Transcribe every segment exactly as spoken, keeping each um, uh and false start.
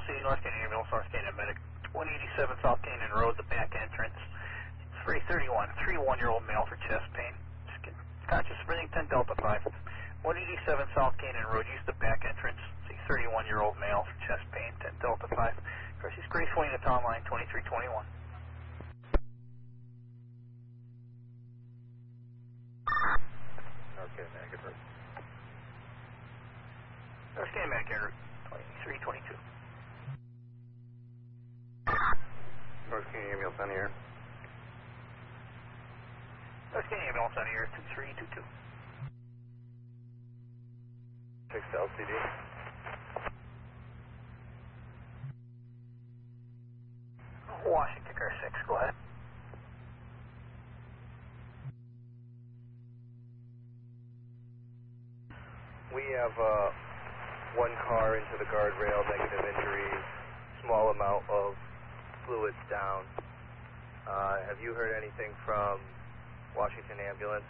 C, North Canyon Ambulance, North Canyon Medic, one eighty-seven South Canyon Road, the back entrance. It's three thirty-one, thirty-one-year-old male for chest pain. Just get conscious breathing, ten Delta five. one eighty-seven South Canyon Road, use the back entrance. See thirty-one-year-old male for chest pain, ten Delta five. Of course, he's gracefully in the town line, twenty-three twenty-one. North Canyon Medic, route. North Canyon Medic, route, twenty-three twenty-two. North Canyon Ambulance on the air. North Canyon Ambulance on the air, two three two two. six L C D. Washington Car six, go ahead. We have uh, one car into the guardrail, negative injuries, small amount of fluids down. Uh, have you heard anything from Washington Ambulance?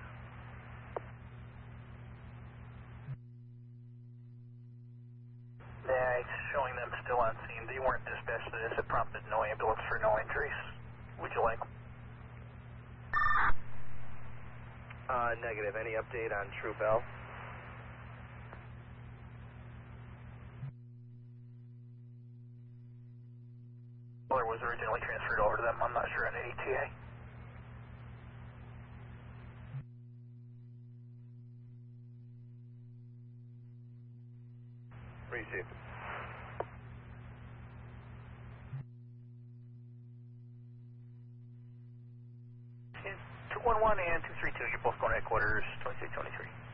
Yeah, it's showing them still on scene. They weren't dispatched to this. It prompted no ambulance for no injuries. Would you like? Uh, negative. Any update on Troop L? Well, it was originally transferred over to them. I'm not sure on any T A. Receive. two one one and two three two, you're both going to headquarters, twenty-six twenty-three.